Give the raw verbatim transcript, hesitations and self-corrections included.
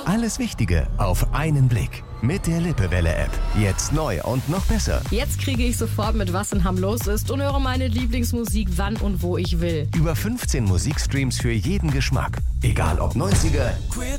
Alles Wichtige auf einen Blick. Mit der Lippewelle-App. Jetzt neu und noch besser. Jetzt kriege ich sofort mit, was in Hamm los ist und höre meine Lieblingsmusik, wann und wo ich will. Über fünfzehn Musikstreams für jeden Geschmack. Egal ob neunziger,